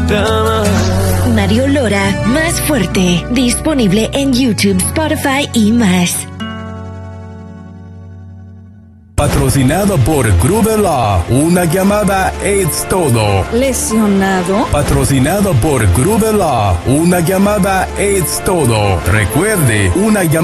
Mario Lora, Más Fuerte, disponible en YouTube, Spotify y más. Patrocinado por Grubela, una llamada es todo. ¿Lesionado? Patrocinado por Grubela, una llamada es todo. Recuerde, una llamada